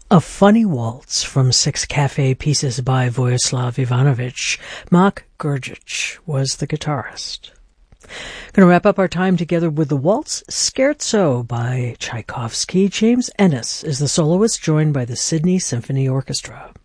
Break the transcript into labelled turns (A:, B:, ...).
A: A Funny Waltz from Six Cafe Pieces by Vojislav Ivanovich. Mark Gurgic was the guitarist. Going to wrap up our time together with the waltz Scherzo by Tchaikovsky. James Ennis is the soloist, joined by the Sydney Symphony Orchestra.